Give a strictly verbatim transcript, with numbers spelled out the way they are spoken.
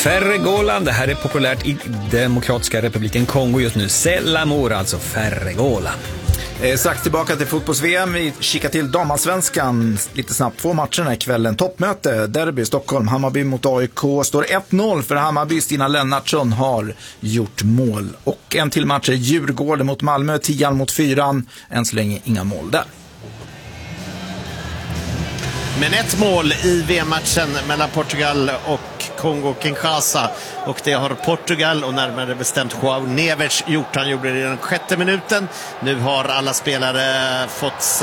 Ferregolan, det här är populärt i Demokratiska republiken Kongo just nu. Sellamor, alltså Ferregola. Eh, strax tillbaka till fotbolls-V M. Vi kikar till damallsvenskan lite snabbt. Två matcher den här kvällen. Toppmöte, derby Stockholm. Hammarby mot A I K. Står ett noll för Hammarby. Stina Lennartsson har gjort mål. Och en till match är Djurgården mot Malmö. Tian mot fyran. Än så länge inga mål där. Men ett mål i V M-matchen mellan Portugal och Kongo-Kinshasa. Och det har Portugal och närmare bestämt João Neves gjort. Han gjorde det i den sjätte minuten. Nu har alla spelare fått